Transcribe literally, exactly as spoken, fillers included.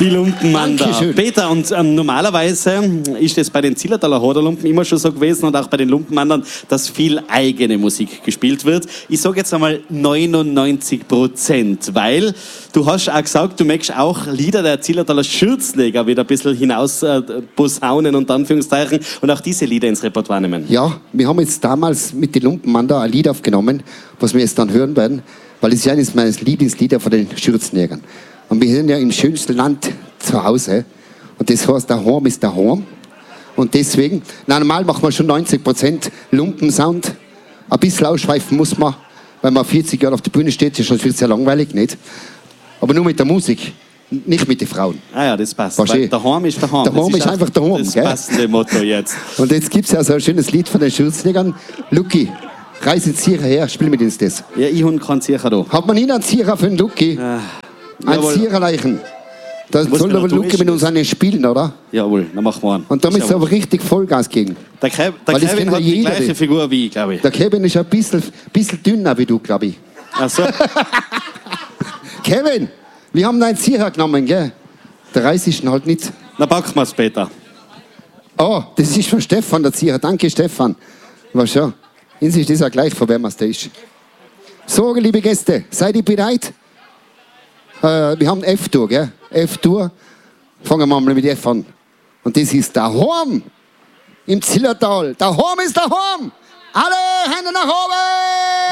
Die Lumpenmanda. Dankeschön. Peter, und ähm, normalerweise ist es bei den Zillertaler Hoderlumpen immer schon so gewesen und auch bei den Lumpenmandern, dass viel eigene Musik gespielt wird. Ich sage jetzt einmal neunundneunzig Prozent, weil du hast auch gesagt, du möchtest auch Lieder der Zillertaler Schürzleger wieder ein bisschen hinaus äh, posaunen und Anführungszeichen und auch diese Lieder ins Repertoire nehmen. Ja, wir haben jetzt damals mit den Lumpenmanda ein Lied aufgenommen, was wir jetzt dann hören werden, weil es ist eines meiner Lieblingslieder von den Schürzenjägern. Und wir sind ja im schönsten Land zu Hause. Und das heißt, der Horn ist der Horn. Und deswegen, na, normal machen wir schon neunzig Prozent Lumpensound. Ein bisschen ausschweifen muss man, weil man vierzig Jahre auf der Bühne steht, ist schon sehr langweilig, nicht? Aber nur mit der Musik, nicht mit den Frauen. Ah ja, das passt. Weil Der Horn ist der Horn. Der Horn ist einfach der Horn, das gell? passende Motto jetzt. Und jetzt gibt es ja so ein schönes Lied von den Schürzlegern. Lucky, reis jetzt hier her, spiel mit uns das. Ja, ich habe keinen Zieher da. Hat man nicht einen Zieher für den Lucky? Ah, Ein jawohl. Zieherleichen. Da Muss soll man aber noch Lucky durchschießen. mit uns einen spielen, oder? Jawohl, dann machen wir einen. Und da müssen wir Jawohl. aber richtig Vollgas geben. Der, Kev, der Weil das Kevin kennt hat ja die jeder, gleiche die- Figur wie ich, glaube ich. Der Kevin ist ein bisschen, bisschen dünner wie du, glaube ich. Ach so. Kevin, wir haben einen Zieher genommen, gell? Der Reis ist halt nicht. Dann packen wir es später. Oh, das ist von Stefan, der Zieher. Danke, Stefan. War schon. Ihnen ist das ja gleich, von wem es da ist. So, liebe Gäste, seid ihr bereit? Äh, wir haben F-Tour, gell? F-Tour. Fangen wir mal mit F an. Und das ist der Horn im Zillertal. Der Horn ist der Horn. Alle Hände nach oben!